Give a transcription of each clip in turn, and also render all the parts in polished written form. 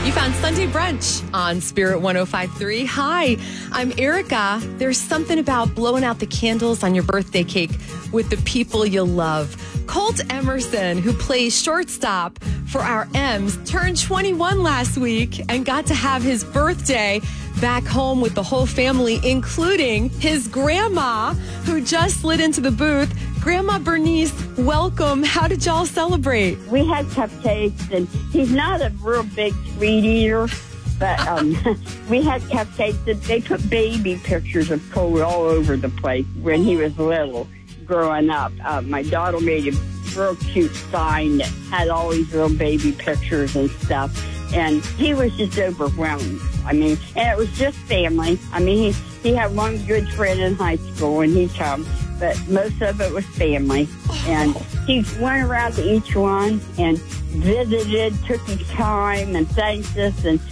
You found Sunday Brunch on Spirit 105.3. Hi, I'm Erica. There's something about blowing out the candles on your birthday cake with the people you love. Colt Emerson, who plays shortstop for our M's, turned 21 last week and got to have his birthday back home with the whole family, including his grandma, who just slid into the booth. Grandma Bernice, welcome. How did y'all celebrate? We had cupcakes, and he's not a real big sweet eater, but we had cupcakes. They put baby pictures of Cole all over the place when he was little, growing up. My daughter made a real cute sign that had all these little baby pictures and stuff, and he was just overwhelmed. And it was just family. He had one good friend in high school, and he come, but most of it was family. And he went around to each one and visited, took his time, and thanked us. And,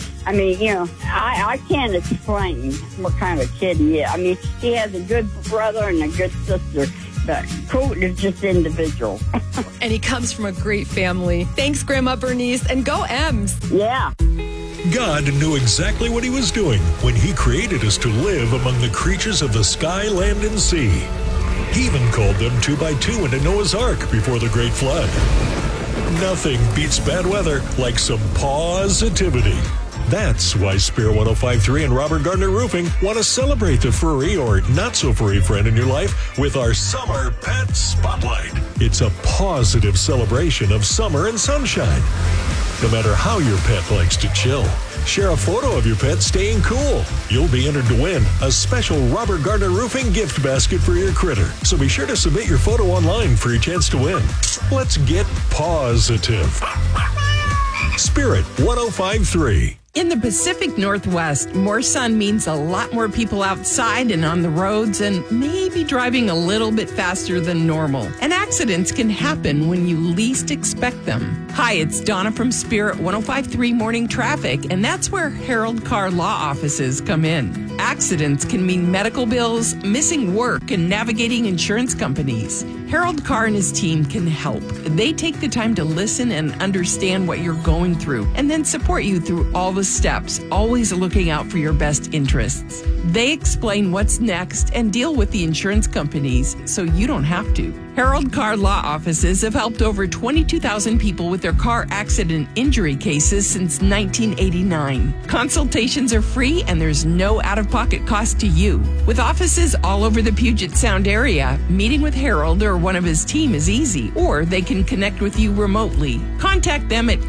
I can't explain what kind of kid he is. He has a good brother and a good sister, but Colt is just individual. And he comes from a great family. Thanks, Grandma Bernice, and go M's. Yeah. God knew exactly what he was doing when he created us to live among the creatures of the sky, land, and sea. He even called them 2 by 2 into Noah's Ark before the Great Flood. Nothing beats bad weather like some positivity. That's why Spirit 105.3 and Robert Gardner Roofing want to celebrate the furry or not-so-furry friend in your life with our Summer Pet Spotlight. It's a positive celebration of summer and sunshine. No matter how your pet likes to chill, share a photo of your pet staying cool. You'll be entered to win a special Robert Gardner Roofing gift basket for your critter. So be sure to submit your photo online for your chance to win. Let's get positive. Spirit 105.3. In the Pacific Northwest, more sun means a lot more people outside and on the roads and maybe driving a little bit faster than normal. And accidents can happen when you least expect them. Hi, it's Donna from Spirit 105.3 Morning Traffic, and that's where Harold Carr Law Offices come in. Accidents can mean medical bills, missing work, and navigating insurance companies. Harold Carr and his team can help. They take the time to listen and understand what you're going through and then support you through all the steps, always looking out for your best interests. They explain what's next and deal with the insurance companies so you don't have to. Harold Carr Law Offices have helped over 22,000 people with their car accident injury cases since 1989. Consultations are free and there's no out-of-pocket cost to you. With offices all over the Puget Sound area, meeting with Harold or one of his team is easy, or they can connect with you remotely. Contact them at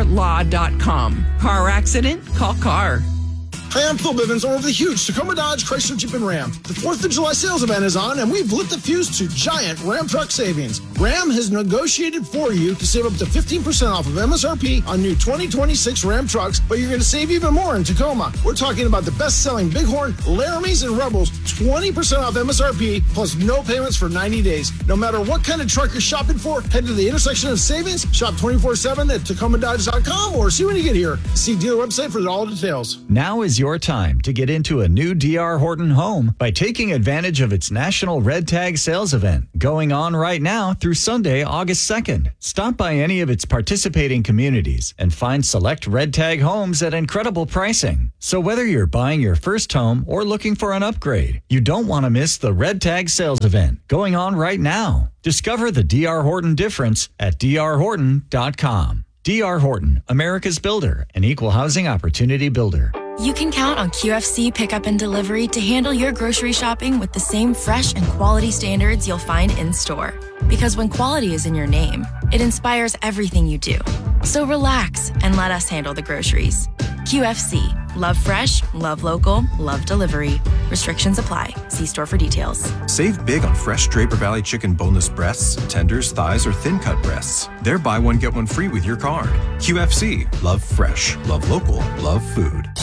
carlaw.com. Car accident? Call Carr. Hi, I'm Phil Bivens, owner of the huge Tacoma Dodge Chrysler Jeep and Ram. The 4th of July sales event is on, and we've lit the fuse to giant Ram truck savings. Ram has negotiated for you to save up to 15% off of MSRP on new 2026 Ram trucks, but you're going to save even more in Tacoma. We're talking about the best-selling Bighorn, Laramies, and Rebels, 20% off MSRP, plus no payments for 90 days. No matter what kind of truck you're shopping for, head to the intersection of savings, shop 24/7 at TacomaDodge.com, or see when you get here. See dealer website for all details. Now is your time to get into a new D.R. Horton home by taking advantage of its National Red Tag Sales Event going on right now through Sunday, August 2nd. Stop by any of its participating communities and find select Red Tag homes at incredible pricing. So whether you're buying your first home or looking for an upgrade, you don't want to miss the Red Tag Sales Event going on right now. Discover the D.R. Horton difference at drhorton.com. D.R. Horton, America's builder, an equal housing opportunity builder. You can count on QFC pickup and delivery to handle your grocery shopping with the same fresh and quality standards you'll find in store. Because when quality is in your name, it inspires everything you do. So relax and let us handle the groceries. QFC. Love fresh, love local, love delivery. Restrictions apply. See store for details. Save big on fresh Draper Valley chicken boneless breasts, tenders, thighs, or thin-cut breasts. They're buy one, get one free with your card. QFC. Love fresh, love local, love food.